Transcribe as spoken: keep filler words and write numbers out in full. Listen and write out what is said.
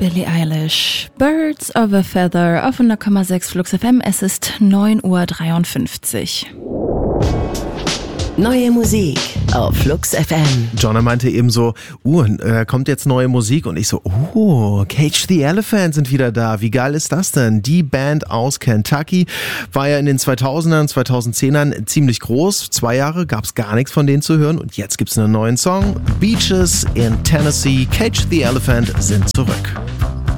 Billie Eilish. Birds of a Feather auf hundert Komma sechs Flux F M. Es ist neun Uhr dreiundfünfzig. Neue Musik auf Flux F M. Jonna meinte eben so, uh, äh, kommt jetzt neue Musik? Und ich so, oh, Cage the Elephant sind wieder da. Wie geil ist das denn? Die Band aus Kentucky war ja in den zweitausendern, zweitausendzehnern ziemlich groß. Zwei Jahre gab es gar nichts von denen zu hören. Und jetzt gibt's einen neuen Song. Beaches in Tennessee, Cage the Elephant sind zurück.